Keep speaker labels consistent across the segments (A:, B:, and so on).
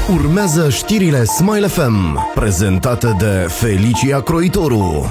A: Urmează știrile Smile FM, prezentate de Felicia Croitoru.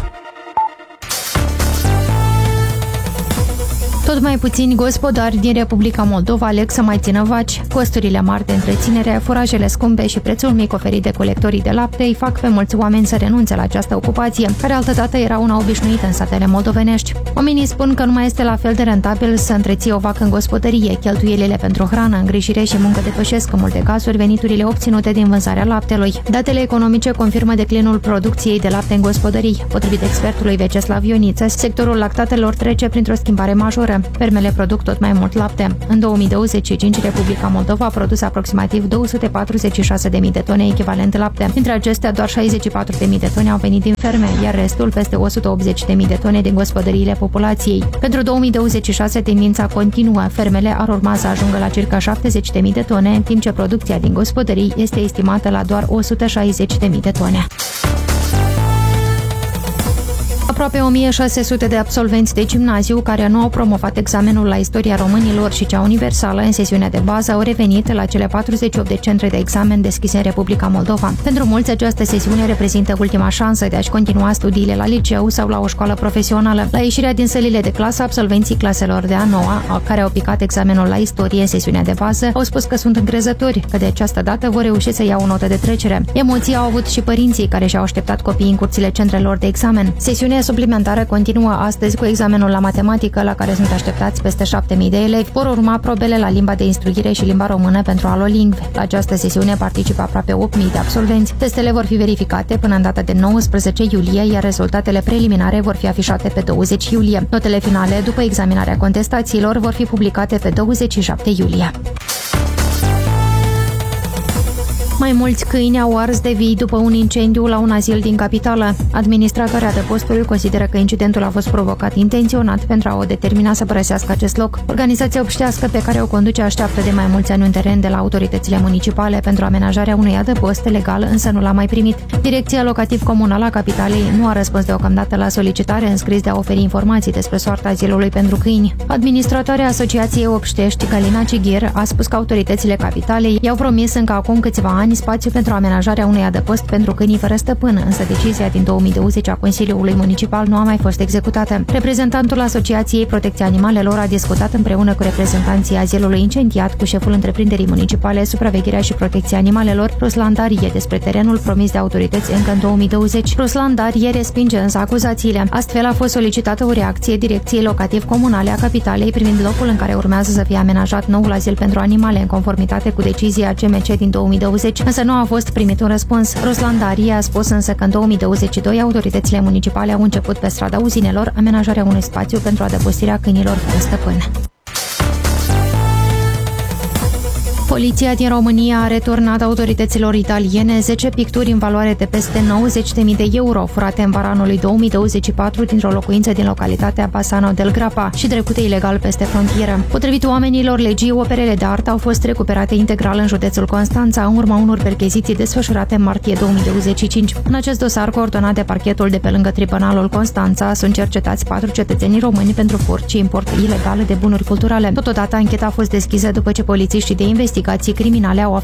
B: Tot mai puțini gospodari din Republica Moldova aleg să mai țină vaci. Costurile mari de întreținere, furajele scumpe și prețul mic oferit de colectorii de lapte îi fac pe mulți oameni să renunțe la această ocupație, care altădată era una obișnuită în satele moldovenești. Oamenii spun că nu mai este la fel de rentabil să întreții o vacă în gospodărie. Cheltuielile pentru hrană, îngrijire și muncă depășesc în multe cazuri veniturile obținute din vânzarea laptelui. Datele economice confirmă declinul producției de lapte în gospodării. Potrivit expertului Veceslav Ioniță, sectorul lactatelor trece printr-o schimbare majoră. Fermele produc tot mai mult lapte. În 2025, Republica Moldova a produs aproximativ 246.000 de tone echivalent lapte. Dintre acestea, doar 64.000 de tone au venit din ferme, iar restul, peste 180.000 de tone, din gospodăriile populației. Pentru 2026, tendința continuă. Fermele ar urma să ajungă la circa 70.000 de tone, în timp ce producția din gospodării este estimată la doar 160.000 de tone. Aproape 1600 de absolvenți de gimnaziu care nu au promovat examenul la istoria românilor și cea universală în sesiunea de bază au revenit la cele 48 de centre de examen deschise în Republica Moldova. Pentru mulți, această sesiune reprezintă ultima șansă de a-și continua studiile la liceu sau la o școală profesională. La ieșirea din sălile de clasă, absolvenții claselor de a 9-a, care au picat examenul la istorie în sesiunea de bază, au spus că sunt încrezători că de această dată vor reuși să iau o notă de trecere. Emoții au avut și părinții care și-au așteptat copiii în curțile centrelor de examen. Sesiunea suplimentară continuă astăzi cu examenul la matematică, la care sunt așteptați peste 7.000 de elevi. Vor urma probele la limba de instruire și limba română pentru alolingvi. La această sesiune participă aproape 8.000 de absolvenți. Testele vor fi verificate până în data de 19 iulie, iar rezultatele preliminare vor fi afișate pe 20 iulie. Notele finale, după examinarea contestațiilor, vor fi publicate pe 27 iulie. Mai mulți câini au ars de vii după un incendiu la un azil din capitală. Administratoarea de postul consideră că incidentul a fost provocat intenționat pentru a o determina să părăsească acest loc. Organizația obștească pe care o conduce așteaptă de mai mulți ani un teren de la autoritățile municipale pentru amenajarea unui adăpost legal, însă nu l-a mai primit. Direcția locativ-comunală a capitalei nu a răspuns deocamdată la solicitare înscris de a oferi informații despre soarta azilului pentru câini. Administratoarea Asociației Obștești, Galina Cighir, a spus că autoritățile capitalei i-au promis încă acum câțiva ani spațiu pentru amenajarea unui adăpost pentru câinii fără stăpân, însă decizia din 2020 a Consiliului Municipal nu a mai fost executată. Reprezentantul Asociației Protecția Animalelor a discutat împreună cu reprezentanții azilului incendiat cu șeful întreprinderii municipale Supravegherea și Protecția Animalelor, Ruslan Darie, despre terenul promis de autorități încă în 2020. Ruslan Darie respinge însă acuzațiile. Astfel a fost solicitată o reacție Direcției Locativ-Comunale a Capitalei privind locul în care urmează să fie amenajat noul azil pentru animale, în conformitate cu decizia CMC din 2020, însă nu a fost primit un răspuns. Ruslan Darie a spus însă că în 2022 autoritățile municipale au început pe strada Uzinelor amenajarea unui spațiu pentru adăpostirea câinilor fără stăpân. Poliția din România a returnat autorităților italiene 10 picturi în valoare de peste 90.000 de euro furate în vara anului 2024 dintr-o locuință din localitatea Bassano del Grappa și trecute ilegal peste frontieră. Potrivit oamenilor legii, operele de artă au fost recuperate integral în județul Constanța în urma unor percheziții desfășurate în martie 2025. În acest dosar, coordonat de parchetul de pe lângă Tribunalul Constanța, sunt cercetați 4 cetățeni români pentru furt și import ilegal de bunuri culturale. Totodată, ancheta a fost deschisă după ce polițiștii de investigații criminale au aflat